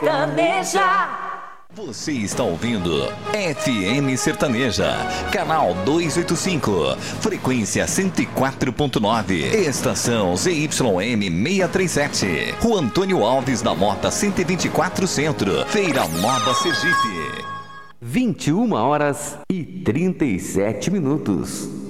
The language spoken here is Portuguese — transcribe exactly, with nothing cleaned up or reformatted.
Sertaneja. Você está ouvindo F M Sertaneja, canal duzentos e oitenta e cinco, frequência cento e quatro ponto nove, estação Z Y M seiscentos e trinta e sete, Rua Antônio Alves da Mota cento e vinte e quatro Centro, Feira Nova Sergipe. vinte e uma horas e trinta e sete minutos.